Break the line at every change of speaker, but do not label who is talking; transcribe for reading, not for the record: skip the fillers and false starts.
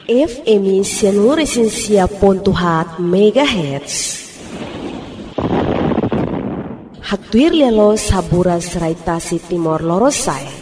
FM 100.4 MHz. Haktuir lelo sabura serai tasi Timor Lorosae.